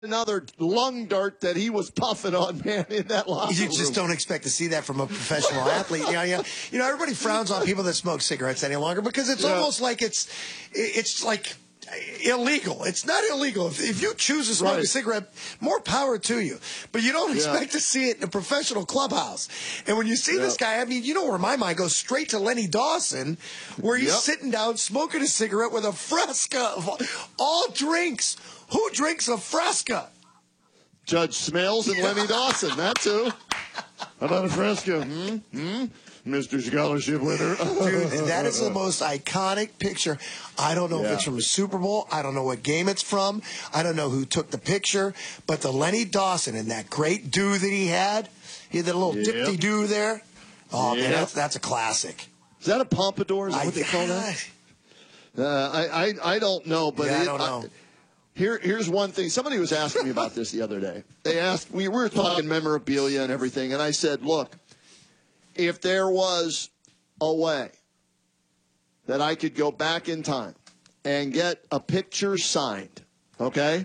another lung dart that he was puffing on, man, in that locker You room. just don't expect to see that from a professional athlete. You know, everybody frowns on people that smoke cigarettes any longer because it's almost like it's like illegal. It's not illegal. If you choose to smoke a cigarette, more power to you. But you don't expect to see it in a professional clubhouse. And when you see this guy, I mean, you know where my mind goes straight to Lenny Dawson, where he's sitting down smoking a cigarette with a Fresca of all drinks. Who drinks a Fresca? Judge Smails and Lenny Dawson. That's who. How about a Fresca? Mr. Scholarship winner. Dude, that is the most iconic picture. I don't know if it's from the Super Bowl. I don't know what game it's from. I don't know who took the picture. But the Lenny Dawson and that great do that he had that little dipty-do there. Oh, man, that's a classic. Is that a pompadour? Is that what they call that? I don't know. But I don't know. Here's one thing. Somebody was asking me about this the other day. They asked, we were talking memorabilia and everything, and I said, look, if there was a way that I could go back in time and get a picture signed, okay,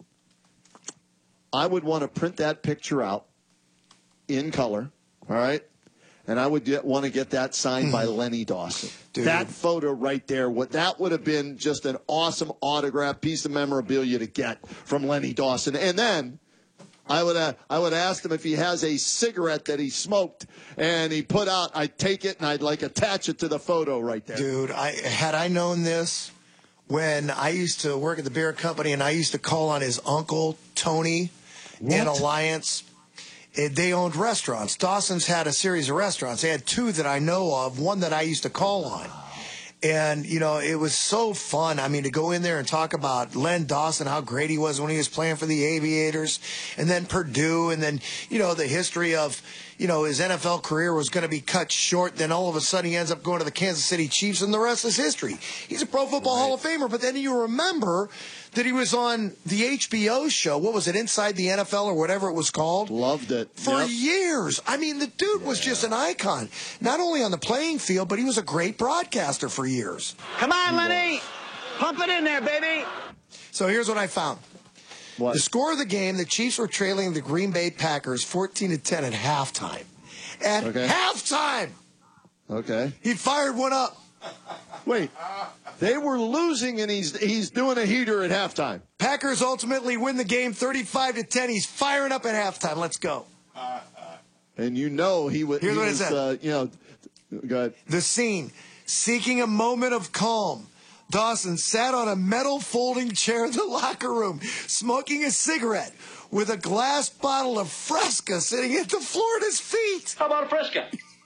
I would want to print that picture out in color, all right? And I would want to get that signed by Lenny Dawson. Dude. That photo right there, that would have been just an awesome autograph piece of memorabilia to get from Lenny Dawson. And then I would ask him if he has a cigarette that he smoked and he put out. I'd take it and I'd attach it to the photo right there. Dude, had I known this when I used to work at the beer company and I used to call on his uncle Tony in Alliance. They owned restaurants. Dawson's had a series of restaurants. They had two that I know of, one that I used to call on. And, you know, it was so fun. I mean, to go in there and talk about Len Dawson, how great he was when he was playing for the Aviators, and then Purdue, and then, you know, the history of, you know, his NFL career was going to be cut short. Then all of a sudden he ends up going to the Kansas City Chiefs, and the rest is history. He's a Pro Football Hall of Famer. But then you remember that he was on the HBO show. What was it, Inside the NFL or whatever it was called? Loved it. For years. I mean, the dude was just an icon. Not only on the playing field, but he was a great broadcaster for years. Come on, Lenny. Pump it in there, baby. So here's what I found. What? The score of the game, the Chiefs were trailing the Green Bay Packers 14-10 at halftime. At halftime! Okay. He fired one up. Wait. They were losing, and he's doing a heater at halftime. Packers ultimately win the game 35-10. He's firing up at halftime. Let's go. And you know he was. Here's what it said. You know, go ahead. The scene. Seeking a moment of calm, Dawson sat on a metal folding chair in the locker room, smoking a cigarette with a glass bottle of Fresca sitting at the floor at his feet. How about a Fresca?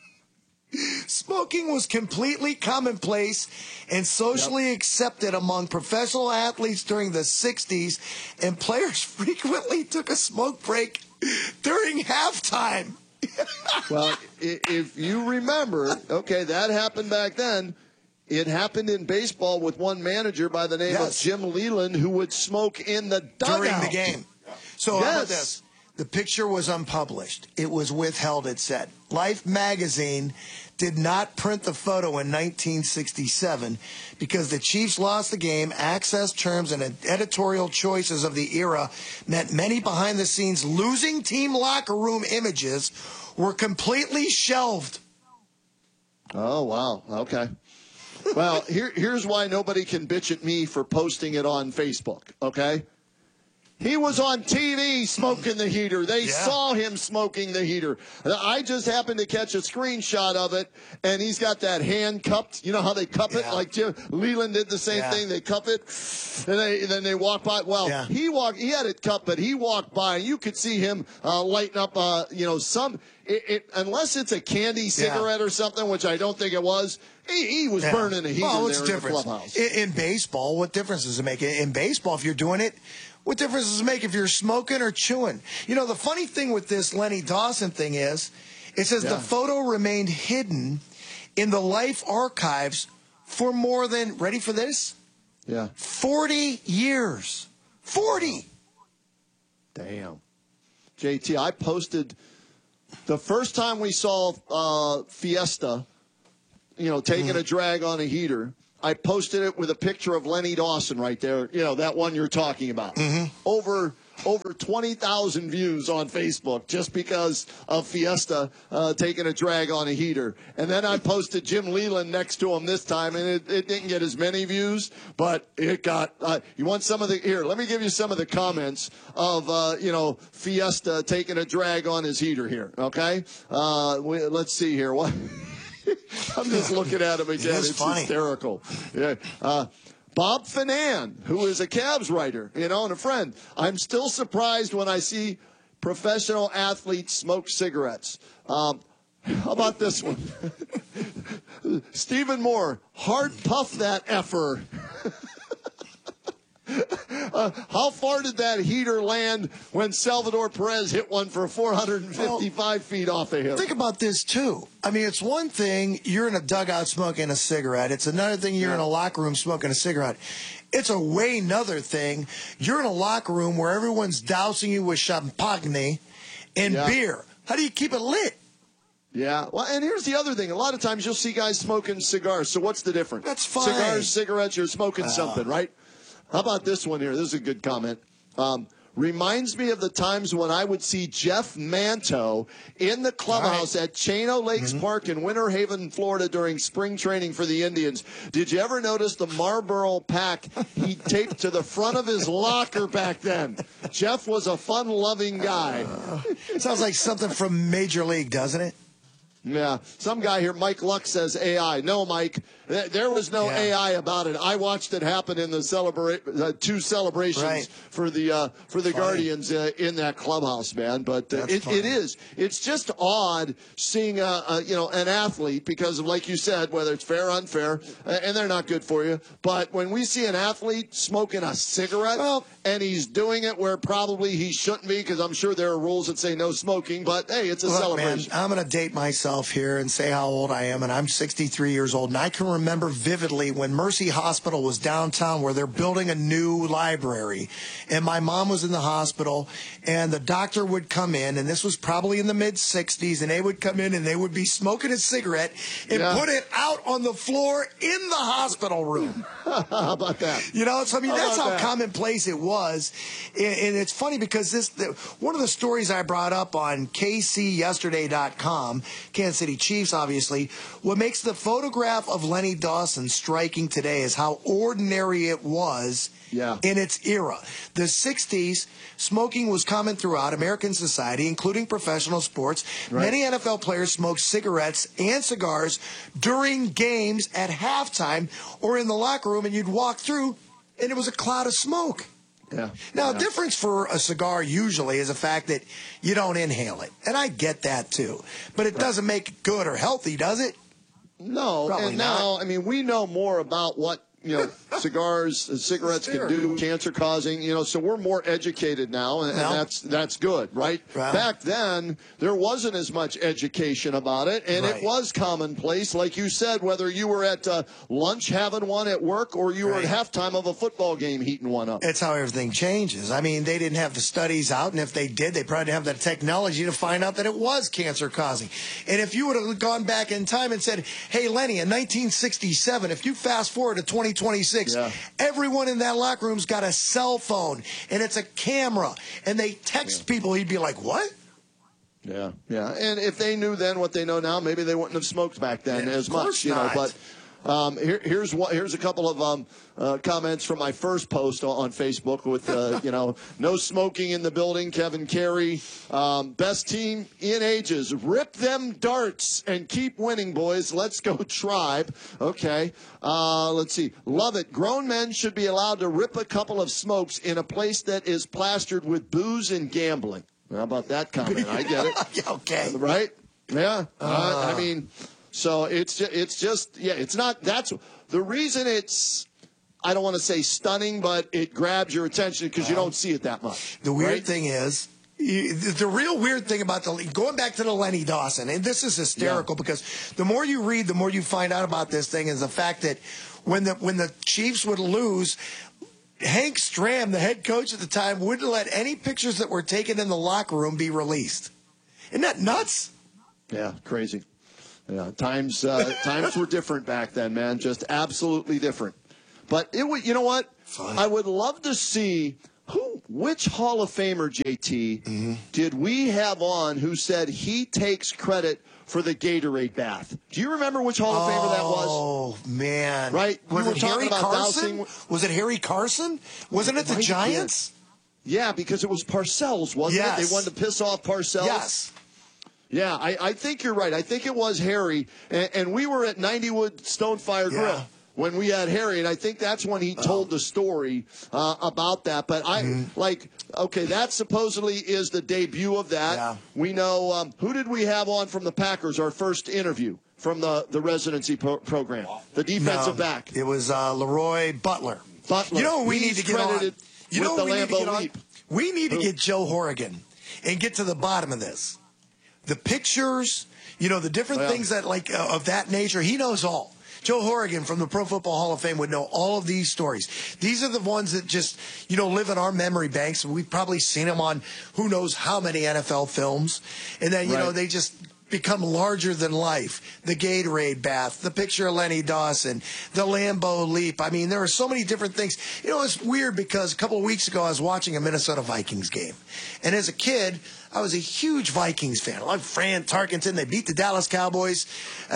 Smoking was completely commonplace and socially accepted among professional athletes during the 60s, and players frequently took a smoke break during halftime. Well, if you remember, okay, that happened back then. It happened in baseball with one manager by the name of Jim Leland who would smoke in the dugout. During the game. So how about this? The picture was unpublished. It was withheld, it said. Life magazine did not print the photo in 1967 because the Chiefs lost the game. Access terms and editorial choices of the era meant many behind-the-scenes losing team locker room images were completely shelved. Oh, wow. Okay. Well, here's why nobody can bitch at me for posting it on Facebook, okay? He was on TV smoking the heater. They saw him smoking the heater. I just happened to catch a screenshot of it, and he's got that hand cupped. You know how they cup it? Like Jim Leland did the same thing. They cup it, and then they walk by. Well, he had it cupped, but he walked by, and you could see him lighting up, some. Unless it's a candy cigarette or something, which I don't think it was, he was burning a heater there in the clubhouse. In baseball, what difference does it make? In baseball, if you're doing it, what difference does it make if you're smoking or chewing? You know, the funny thing with this Lenny Dawson thing is, it says the photo remained hidden in the Life archives for more than, ready for this? 40 years. 40! Damn. JT, I posted the first time we saw Fiesta, taking a drag on a heater. I posted it with a picture of Lenny Dawson right there, that one you're talking about. Over over 20,000 views on Facebook just because of Fiesta taking a drag on a heater. And then I posted Jim Leland next to him this time, and it didn't get as many views, but it got you want some of the here, let me give you some of the comments of Fiesta taking a drag on his heater here, okay? Let's see here. What I'm just looking at him again. It's funny. Hysterical. Yeah. Bob Finan, who is a Cavs writer, and a friend. I'm still surprised when I see professional athletes smoke cigarettes. How about this one? Stephen Moore, hard puff that effer. How far did that heater land when Salvador Perez hit one for 455 feet off of him? Think about this, too. I mean, it's one thing you're in a dugout smoking a cigarette. It's another thing you're in a locker room smoking a cigarette. It's a way another thing. You're in a locker room where everyone's dousing you with champagne and beer. How do you keep it lit? Yeah. Well, and here's the other thing. A lot of times you'll see guys smoking cigars. So what's the difference? That's fine. Cigars, cigarettes, you're smoking something, right? How about this one here? This is a good comment. Reminds me of the times when I would see Jeff Manto in the clubhouse at Chano Lakes Park in Winter Haven, Florida during spring training for the Indians. Did you ever notice the Marlboro pack he taped to the front of his locker back then? Jeff was a fun-loving guy. Sounds like something from Major League, doesn't it? Yeah. Some guy here, Mike Luck, says AI. No, Mike, there was no AI about it. I watched it happen in the two celebrations for the Guardians in that clubhouse, man. But it is. It's just odd seeing an athlete because of, like you said, whether it's fair or unfair, and they're not good for you. But when we see an athlete smoking a cigarette, and he's doing it where probably he shouldn't be, because I'm sure there are rules that say no smoking. But hey, it's a celebration. Man, I'm going to date myself here and say how old I am, and I'm 63 years old, and I can remember vividly when Mercy Hospital was downtown where they're building a new library, and my mom was in the hospital, and the doctor would come in, and this was probably in the mid-60s, and they would come in and they would be smoking a cigarette and put it out on the floor in the hospital room. How about that? So I mean, that's how commonplace it was, and it's funny because one of the stories I brought up on KCyesterday.com, Kansas City Chiefs, obviously, what makes the photograph of Lenny Dawson striking today is how ordinary it was in its era. The 60s, smoking was common throughout American society, including professional sports. Right. Many NFL players smoked cigarettes and cigars during games at halftime or in the locker room, and you'd walk through, and it was a cloud of smoke. Yeah. Now, the difference for a cigar usually is the fact that you don't inhale it. And I get that, too. But it doesn't make it good or healthy, does it? No. Probably and not. Now, I mean, we know more about what cigars and cigarettes can do, cancer causing, so we're more educated now, and that's good, right? Back then, there wasn't as much education about it, and it was commonplace, like you said, whether you were at lunch having one at work or you were at halftime of a football game heating one up. It's how everything changes. I mean, they didn't have the studies out, and if they did, they probably didn't have the technology to find out that it was cancer causing. And if you would have gone back in time and said, hey, Lenny, in 1967, if you fast forward to 2026, everyone in that locker room's got a cell phone, and it's a camera, and they text people. He'd be like, what? Yeah. And if they knew then what they know now, maybe they wouldn't have smoked back then as much, But here's a couple of comments from my first post on Facebook with, no smoking in the building. Kevin Carey, best team in ages. Rip them darts and keep winning, boys. Let's go Tribe. Okay. Let's see. Love it. Grown men should be allowed to rip a couple of smokes in a place that is plastered with booze and gambling. How about that comment? I get it. Okay. Right? Yeah. I mean... So it's not, that's the reason it's, I don't want to say stunning, but it grabs your attention because you don't see it that much. The weird thing is, the real weird thing about going back to the Lenny Dawson, and this is hysterical because the more you read, the more you find out about this thing, is the fact that when the Chiefs would lose, Hank Stram, the head coach at the time, wouldn't let any pictures that were taken in the locker room be released. Isn't that nuts? Yeah, crazy. Yeah, times were different back then, man. Just absolutely different. But you know what? Fun. I would love to see Which Hall of Famer, JT, did we have on who said he takes credit for the Gatorade bath? Do you remember which Hall of Famer that was? Oh, man. Right? Was it Harry Carson? Dousing. Was it Harry Carson? Wasn't it the Giants? Yeah, because it was Parcells, wasn't it? They wanted to piss off Parcells. Yes. Yeah, I think you're right. I think it was Harry. And we were at 90 Wood Stonefire Grill when we had Harry, and I think that's when he told the story about that. But okay, that supposedly is the debut of that. Yeah. We know, who did we have on from the Packers, our first interview from the residency program? The defensive back. It was Leroy Butler. You know we need to get on. You know with the Lambeau Leap. We need to get Joe Horrigan and get to the bottom of this. The pictures, the different things that of that nature, he knows all. Joe Horrigan from the Pro Football Hall of Fame would know all of these stories. These are the ones that just, live in our memory banks. We've probably seen them on who knows how many NFL films. And then, they just become larger than life. The Gatorade bath, the picture of Lenny Dawson, the Lambeau Leap. I mean, there are so many different things. It's weird because a couple of weeks ago I was watching a Minnesota Vikings game. And as a kid, I was a huge Vikings fan. I loved Fran Tarkenton. They beat the Dallas Cowboys.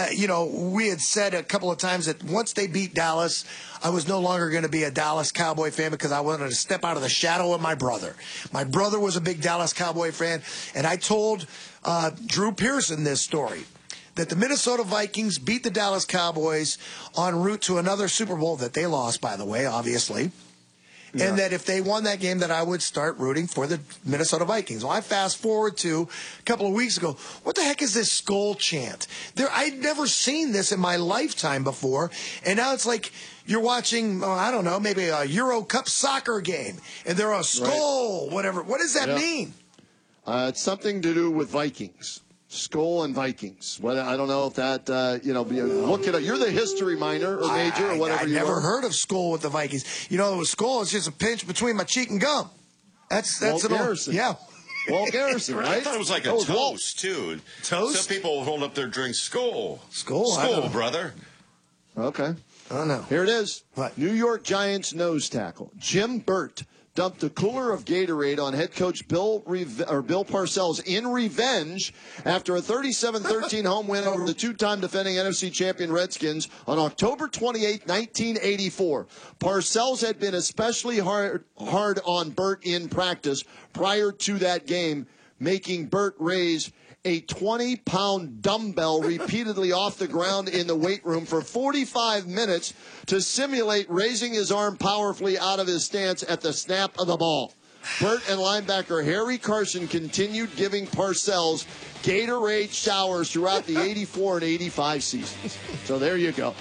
We had said a couple of times that once they beat Dallas, I was no longer going to be a Dallas Cowboy fan because I wanted to step out of the shadow of my brother. My brother was a big Dallas Cowboy fan, and I told Drew Pearson this story, that the Minnesota Vikings beat the Dallas Cowboys en route to another Super Bowl that they lost, by the way, obviously. Yeah. And that if they won that game, that I would start rooting for the Minnesota Vikings. Well, I fast forward to a couple of weeks ago. What the heck is this skull chant? I'd never seen this in my lifetime before. And now it's like you're watching, maybe a Euro Cup soccer game. And they're a skull, whatever. What does that mean? It's something to do with Vikings. Skull and Vikings. Well, I don't know if that, look it up. You're the history minor or major or whatever I never heard of Skull with the Vikings. Skull is just a pinch between my cheek and gum. That's Walt Garrison. Walt Garrison, right? I thought it was like a toast, too. Toast? Some people hold up their drink, Skull. Skull, brother. Okay. I don't know. Here it is. What? New York Giants nose tackle Jim Burt dumped a cooler of Gatorade on head coach Bill Parcells in revenge after a 37-13 home win over the two-time defending NFC champion Redskins on October 28, 1984. Parcells had been especially hard on Burt in practice prior to that game, making Burt raise a 20-pound dumbbell repeatedly off the ground in the weight room for 45 minutes to simulate raising his arm powerfully out of his stance at the snap of the ball. Burt and linebacker Harry Carson continued giving Parcells Gatorade showers throughout the 84 and 85 seasons. So there you go.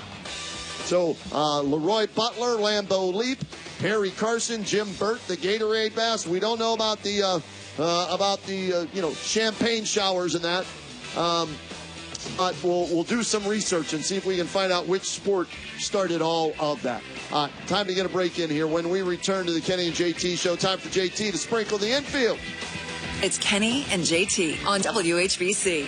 So Leroy Butler, Lambeau Leap, Harry Carson, Jim Burt, the Gatorade bath. We don't know about the champagne showers and that. But we'll do some research and see if we can find out which sport started all of that. Time to get a break in here. When we return to the Kenny and JT show, time for JT to sprinkle the infield. It's Kenny and JT on WHBC.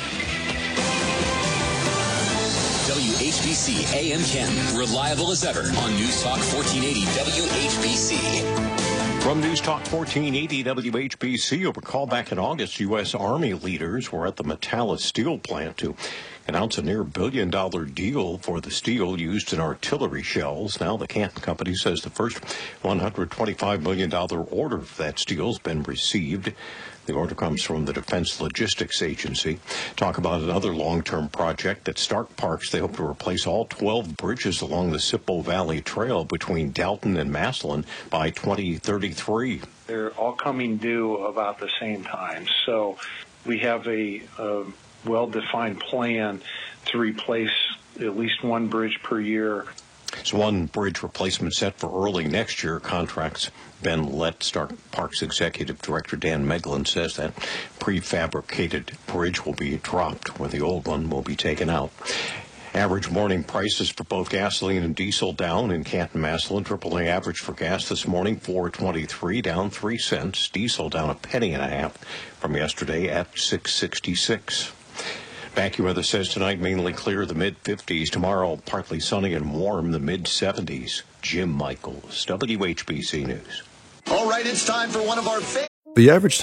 WHBC AM Ken, reliable as ever on News Talk 1480 WHBC. From News Talk 1480 WHBC, you'll recall back in August, U.S. Army leaders were at the Metallus steel plant to announce a near $1 billion deal for the steel used in artillery shells. Now the Canton Company says the first $125 million order for that steel has been received. The order comes from the Defense Logistics Agency. Talk about another long-term project at Stark Parks. They hope to replace all 12 bridges along the Sippo Valley Trail between Dalton and Massillon by 2033. They're all coming due about the same time. So we have a well-defined plan to replace at least one bridge per year. So one bridge replacement set for early next year. Contracts been let. Stark Parks Executive Director Dan Meglin says that prefabricated bridge will be dropped where the old one will be taken out. Average morning prices for both gasoline and diesel down in Canton, Massillon. AAA average for gas this morning, $4.23, down 3 cents. Diesel down a penny and a half from yesterday at $6.66. AccuWeather says tonight mainly clear, the mid-50s. Tomorrow partly sunny and warm, the mid-70s. Jim Michaels, WHBC News. All right, it's time for one of our The average